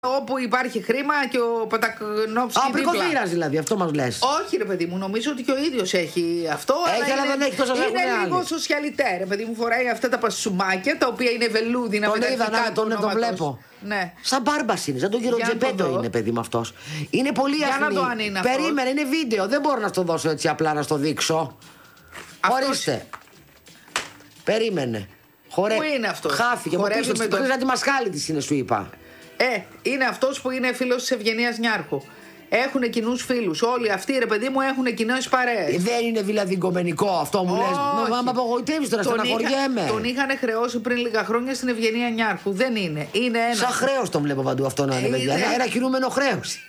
όπου υπάρχει χρήμα και ο Πατακόφσκι. Πρικοθήρας δηλαδή, αυτό μας λες. Όχι, ρε παιδί μου, νομίζω ότι και ο ίδιος έχει αυτό. Έχει, αλλά δεν έχει τόσο σαν είναι λίγο σοσιαλιτέ, ρε παιδί μου, φοράει αυτά τα πασουμάκια τα οποία είναι βελούδινα με τα αρχικά του ονόματος. Τον βλέπω. Ναι. Σαν μπάρμπας είναι, σαν τον κύριο Τζεπέτο είναι, παιδί μου αυτός. Είναι πολύ ασθενή. Για να το αν είναι αυτός. Περίμενε, είναι βίντεο, δεν μπορώ να στο δώσω έτσι απλά να στο δείξω. Αυτός... Ορίστε. Περίμενε. Πού είναι αυτός? Χάθηκε. Χορεύει με τον... τη μασχάλη της είναι, σου είπα. Είναι αυτός που είναι φίλος της Ευγενίας Νιάρχου. Έχουν κοινούς φίλους. Όλοι αυτοί, ρε παιδί μου, έχουν κοινές παρέες. Δεν είναι δηλαδή γκομενικό αυτό μου λες. Μα απογοητεύεις τώρα, στεναχωριέμαι. Τον είχαν χρεώσει πριν λίγα χρόνια στην Ευγενία Νιάρχου. Δεν είναι. Είναι ένα. Σαν χρέος τον βλέπω παντού αυτό να είναι, παιδιά. Ένα κινούμενο χρέος.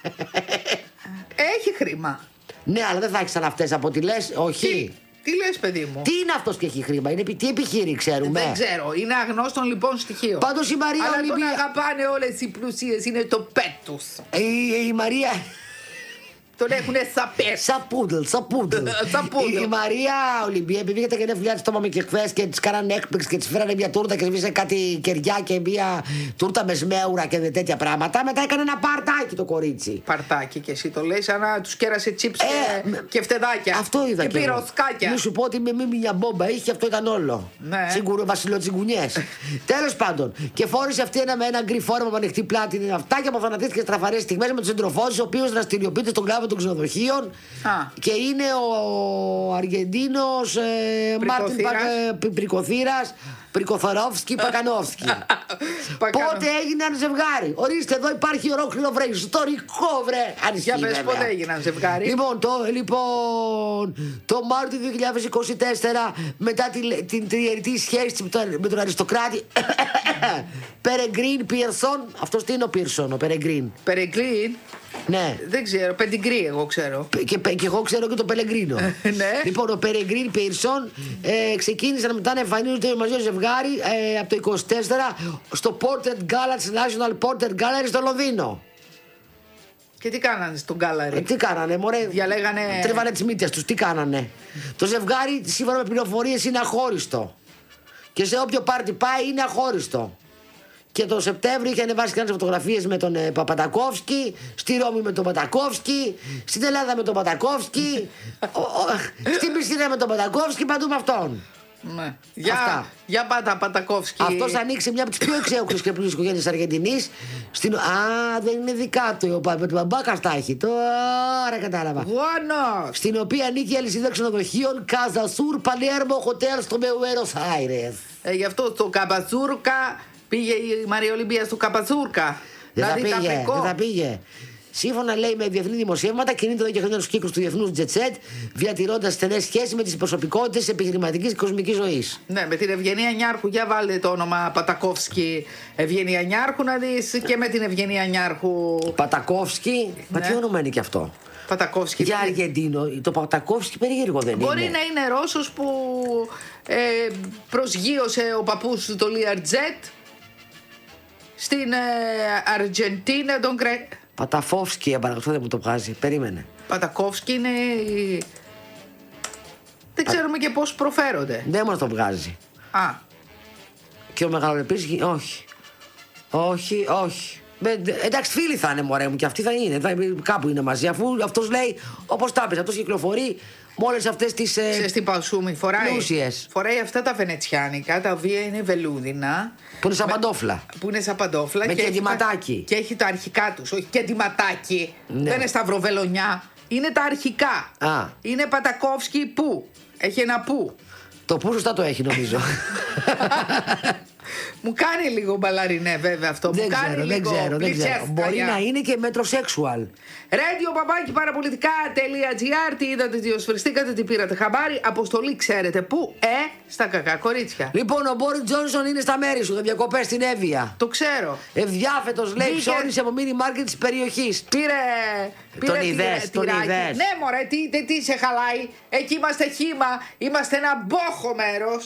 Έχει χρήμα. Ναι, αλλά δεν θα έχει σαν αυτές από ό,τι λες. Όχι. Τι λες, παιδί μου? Τι είναι αυτός και έχει χρήμα, τι επιχείρει, ξέρουμε. Δεν ξέρω, είναι αγνώστον λοιπόν στοιχείο. Πάντως η Μαρία αλλά Ολυμπία. Αλλά τον αγαπάνε όλες οι πλουσίες, είναι το πέτους. Η Μαρία. Τον έχουνε Σαπούντλ. Η Μαρία Ολυμπία, επειδή είχε τα γενέθλιά της, το είπαμε και χθες, και της κάνανε έκπληξη και της φέρανε μια τούρτα και σβήσε κάτι κεριά και μια τούρτα με σμέουρα και τέτοια πράγματα. Μετά έκανε ένα παρτάκι το κορίτσι. Παρτάκι, και εσύ το λέει σαν να τους κέρασε τσίπς και φτεδάκια. Αυτό είδα και πυροσκάκια. Μη σου πω ότι με μια μπόμπα είχε, αυτό ήταν όλο. Ναι. Σίγουρο βασιλοτσιγκουνιές. Τέλος πάντων, και φόρησε αυτή ένα γκρι φόρμα με ανοιχτή πλάτη. Είναι αυτά και αποφανατίστηκε στραφαρές στιγμές με τον σύντροφό της, ο οποίος δραστηριοποιείται στον κλάδο των ξενοδοχείων. Και είναι ο Αργεντίνος Μάρτιν Πρικοθήρας Πρικοθαρόφσκι Πακανόφσκι. Πότε έγιναν ζευγάρι? Ορίστε, εδώ υπάρχει ολόκληρο βρε ιστορικό βρε. Για πες πότε έγιναν ζευγάρι. Λοιπόν, το Μάρτιο του 2024, μετά την τριετή σχέση με τον αριστοκράτη Περεγκρίν Πίρσον. Αυτός τι είναι ο Πίρσον, ο Περεγκρίν? Περεγκρίν. Ναι. Δεν ξέρω, Πεντιγκρί εγώ ξέρω. Και εγώ ξέρω και τον Πελεγκρίνο. Ναι. Λοιπόν, ο Περεγκρίν Πίρσον ξεκίνησαν μετά να εμφανίζονται μαζί ζευγάρι από το 24 στο Portrait Gallery, National Portrait Gallery στο Λονδίνο. Και τι κάνανε στον Gallery? Τι κάνανε, μωρέ? Διαλέγανε. Τρίβανε τις μύτες τους, τι κάνανε? Το ζευγάρι, σύμφωνα με πληροφορίες, είναι αχώριστο. Και σε όποιο πάρτι πάει είναι αχώριστο. Και τον Σεπτέμβριο είχε ανεβάσει κάποιες φωτογραφίες με τον Παπατακόφσκι, στη Ρώμη με τον Πατακόφσκι, στην Ελλάδα με τον Πατακόφσκι, στην Πριστίνα με τον Πατακόφσκι, παντού με αυτόν. Ναι. Για πάτα Πατακόφσκι. Αυτός ανοίξει μια από τις πιο εξέχουσες και πλούσιες οικογένειες της Αργεντινής. Δεν είναι δικά του, με τον μπαμπάκα τα έχει. Τώρα κατάλαβα. Γουάνος. Στην οποία ανήκει η αλυσίδα ξενοδοχείων Casa Sur Palermo Hotel στο Buenos Aires. Γι' αυτό το Καμπαζούρκα πήγε η Μαρία Ολυμπία στο Καμπαζούρκα. Δεν θα πήγε. Σύμφωνα, λέει, με διεθνή δημοσιεύματα, κινείται εδώ και χρόνια στους κύκλους του διεθνούς jet set, διατηρώντας στενές σχέσεις με τις προσωπικότητες επαγγελματικής και κοσμικής ζωής. Ναι, με την Ευγενία Νιάρχου, για βάλτε το όνομα Πατακόφσκι Ευγενία Νιάρχου να δεις, και με την Ευγενία Νιάρχου. Πατακόφσκι, μα τι όνομα είναι και αυτό? Πατακόφσκι. Για Αργεντίνο, το Πατακόφσκι περίεργο δεν είναι? Μπορεί να είναι Ρώσος που προσγείωσε ο παππούς του το Learjet στην Αργεντίνα τον Παταφόφσκι, απαραγωγό δεν μου το βγάζει. Περίμενε. Πατακόφσκι είναι. Δεν ξέρουμε και πώς προφέρονται. Δεν μας το βγάζει. Και ο Μεγαλολεπής, όχι. Εντάξει, φίλοι θα είναι, μωρέ μου, και αυτοί θα είναι. Κάπου είναι μαζί. Αφού αυτός λέει, όπως τα πες, αυτός κυκλοφορεί με όλες αυτές τις. Τι πασούμι φοράει. Λούσιες. Φοράει αυτά τα βενετσιάνικα, τα οποία είναι βελούδινα. Που είναι σαν παντόφλα. Με και ντυματάκι. Και έχει τα αρχικά τους. Όχι και ντυματάκι. Ναι. Δεν είναι σταυροβελονιά. Είναι τα αρχικά. Είναι Πατακόφσκι που. Έχει ένα που. Το που σωστά το έχει, νομίζω. Μου κάνει λίγο μπαλαρινέ, βέβαια αυτό. Δεν ξέρω. Μπορεί να είναι και metrosexual. Radio-parapolitica.gr. Τι είδατε, τι οσφαιριστήκατε, τι πήρατε χαμπάρι? Αποστολή ξέρετε πού? Στα κακά κορίτσια. Λοιπόν, ο Μπόρις Τζόνσον είναι στα μέρη σου. Διακοπές στην Εύβοια. Το ξέρω. Ευδιάφετος, λέει, ψώνισε από μίνι μάρκετ της περιοχής. Τον είδες. Ναι, μωρέ, τι σε χαλάει? Εκεί είμαστε χύμα. Είμαστε ένα μπόχο μέρος.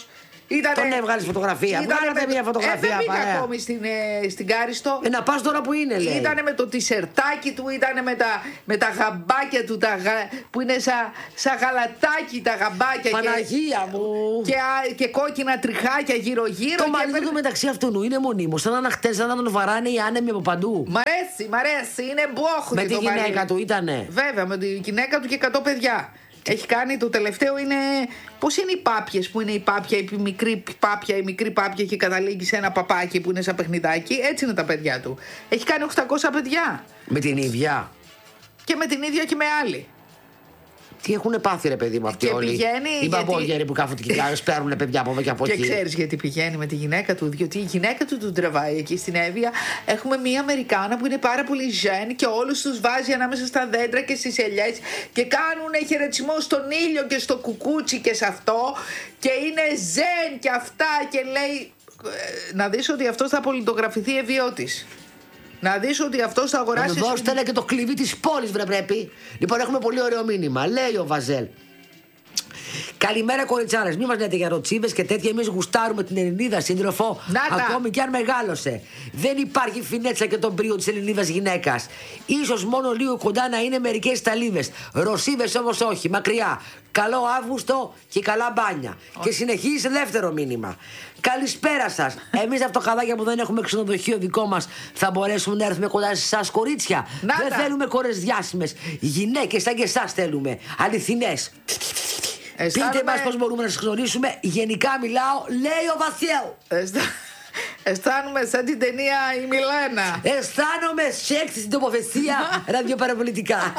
Τον έβγαλες φωτογραφία. Βγάλατε μια φωτογραφία. Δεν πήγα ακόμη στην Κάριστο. Να πας τώρα που είναι, λέει. Ήτανε με το τισερτάκι του, ήτανε με τα γαμπάκια του, που είναι σαν γαλατάκι τα γαμπάκια. Παναγία μου. Και κόκκινα τριχάκια γύρω-γύρω. Το μαλλί του μεταξύ αυτού είναι μονίμως. Σαν να χτες, σαν να τον βαράνε οι άνεμοι από παντού. Μ' αρέσει, είναι μπόχτη. Με τη γυναίκα του ήτανε. Βέβαια, με τη γυναίκα του και 100 παιδιά. Έχει κάνει, το τελευταίο είναι. Πώς είναι οι πάπιες που είναι η πάπια, η μικρή πάπια και καταλήγει σε ένα παπάκι που είναι σαν παιχνιδάκι. Έτσι είναι τα παιδιά του. Έχει κάνει 800 παιδιά. Με την ίδια. Και με την ίδια και με άλλη. Τι έχουν πάθει, ρε παιδί μου, αυτοί όλοι. Οι μπαμπόγεροι που κάθονται και παίρνουν παιδιά από εδώ και από εκεί. Και ξέρεις γιατί πηγαίνει με τη γυναίκα του, διότι η γυναίκα του τον τραβάει εκεί στην Εύβοια. Έχουμε μία Αμερικάνα που είναι πάρα πολύ ζεν και όλους τους βάζει ανάμεσα στα δέντρα και στις ελιές και κάνουν χαιρετισμό στον ήλιο και στο κουκούτσι και σε αυτό. Και είναι ζεν και αυτά και λέει. Να δεις ότι αυτός θα πολιτογραφηθεί ευιώτης. Να δεις ότι αυτός θα αγοράσει. Να του δώσετε και το κλειδί της πόλης, βρε πρέπει. Λοιπόν, έχουμε πολύ ωραίο μήνυμα. Λέει ο Βαζέλ. Καλημέρα, κοριτσάρες. Μην μας λέτε για ροτσίβες και τέτοια. Εμείς γουστάρουμε την Ελληνίδα σύντροφο. Ακόμη κι αν μεγάλωσε. Δεν υπάρχει φινέτσα και τον πρίο της Ελληνίδας γυναίκας. Ίσως μόνο λίγο κοντά να είναι μερικές ταλίδες. Ρωσίβες όμως όχι. Μακριά. Καλό Αύγουστο και καλά μπάνια. Και συνεχίζει δεύτερο μήνυμα. Καλησπέρα σας. Εμείς αυτοκαδάκια που δεν έχουμε ξενοδοχείο δικό μας θα μπορέσουμε να έρθουμε κοντά σε εσάς, κορίτσια. Δεν θέλουμε κόρες διάσημες. Γυναίκες σαν και εσάς θέλουμε. Αληθινές. Πείτε μας πώς μπορούμε να σας γνωρίσουμε. Γενικά μιλάω, λέει ο Βασίλ. Αισθάνομαι σαν την ταινία η Μιλένα. Αισθάνομαι σεξ στην τοποθεσία ραδιοπαραπολιτικά.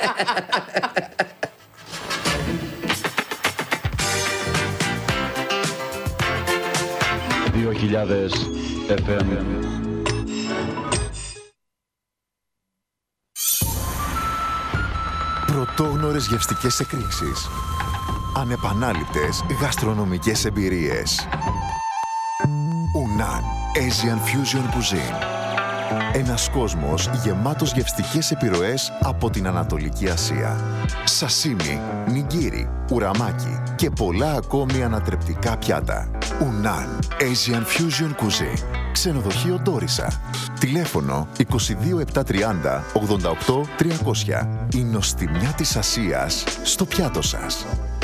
2000 FM. Πρωτόγνωρες γευστικές εκρήξεις. Ανεπανάληπτες γαστρονομικές εμπειρίες. Unan Asian Fusion Cuisine. Ένας κόσμος γεμάτος γευστικές επιρροές από την Ανατολική Ασία. Σασίμι, νιγκίρι, ουραμάκι και πολλά ακόμη ανατρεπτικά πιάτα. Unan Asian Fusion Cuisine. Ξενοδοχείο Ντόρισα. Τηλέφωνο 22730 88 300. Η νοστιμιά της Ασίας στο πιάτο σας.